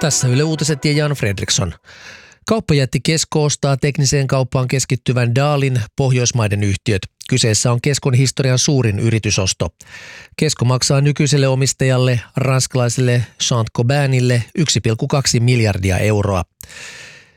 Tässä Yle Uutiset ja Jan Fredriksson. Kauppajätti Kesko ostaa tekniseen kauppaan keskittyvän Daalin Pohjoismaiden yhtiöt. Kyseessä on Keskon historian suurin yritysosto. Kesko maksaa nykyiselle omistajalle, ranskalaiselle Saint-Gobainille 1,2 miljardia euroa.